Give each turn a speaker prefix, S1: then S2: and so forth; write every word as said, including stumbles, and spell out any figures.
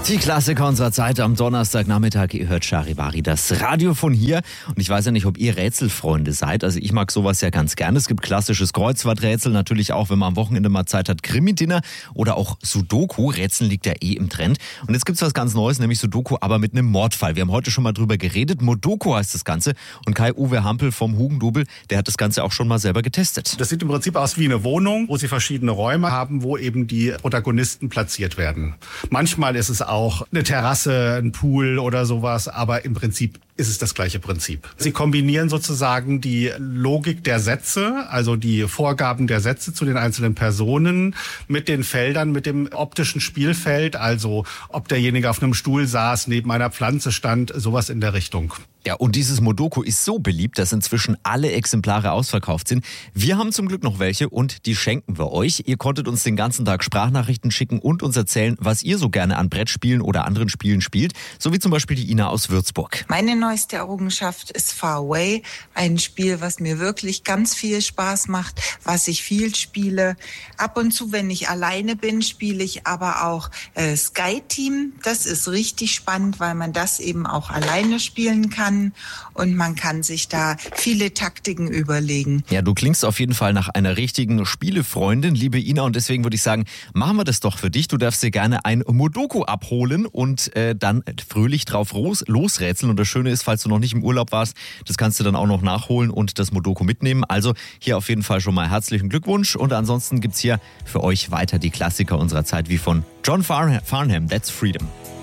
S1: Die Klassiker unserer Zeit am Donnerstagnachmittag. Ihr hört Charivari, das Radio von hier. Und ich weiß ja nicht, ob ihr Rätselfreunde seid. Also ich mag sowas ja ganz gerne. Es gibt klassisches Kreuzworträtsel, natürlich auch, wenn man am Wochenende mal Zeit hat, Krimi-Dinner oder auch Sudoku. Rätseln liegt ja eh im Trend. Und jetzt gibt's was ganz Neues, nämlich Sudoku, aber mit einem Mordfall. Wir haben heute schon mal drüber geredet. Modoko heißt das Ganze. Und Kai-Uwe Hampel vom Hugendubel, der hat das Ganze auch schon mal selber getestet.
S2: Das sieht im Prinzip aus wie eine Wohnung, wo sie verschiedene Räume haben, wo eben die Protagonisten platziert werden. Manchmal ist es auch auch eine Terrasse, ein Pool oder sowas, aber im Prinzip ist es das gleiche Prinzip. Sie kombinieren sozusagen die Logik der Sätze, also die Vorgaben der Sätze zu den einzelnen Personen mit den Feldern, mit dem optischen Spielfeld, also ob derjenige auf einem Stuhl saß, neben einer Pflanze stand, sowas in der Richtung.
S1: Ja, und dieses Modoko ist so beliebt, dass inzwischen alle Exemplare ausverkauft sind. Wir haben zum Glück noch welche und die schenken wir euch. Ihr konntet uns den ganzen Tag Sprachnachrichten schicken und uns erzählen, was ihr so gerne an Brettspielen oder anderen Spielen spielt. So wie zum Beispiel die Ina aus Würzburg.
S3: Meine neueste Errungenschaft ist Far Away. Ein Spiel, was mir wirklich ganz viel Spaß macht, was ich viel spiele. Ab und zu, wenn ich alleine bin, spiele ich aber auch äh, Sky Team. Das ist richtig spannend, weil man das eben auch alleine spielen kann. Und man kann sich da viele Taktiken überlegen.
S1: Ja, du klingst auf jeden Fall nach einer richtigen Spielefreundin, liebe Ina. Und deswegen würde ich sagen, machen wir das doch für dich. Du darfst dir gerne ein Modoko abholen und äh, dann fröhlich drauf los, losrätseln. Und das Schöne ist, falls du noch nicht im Urlaub warst, das kannst du dann auch noch nachholen und das Modoko mitnehmen. Also hier auf jeden Fall schon mal herzlichen Glückwunsch. Und ansonsten gibt's hier für euch weiter die Klassiker unserer Zeit, wie von John Farnham, That's Freedom.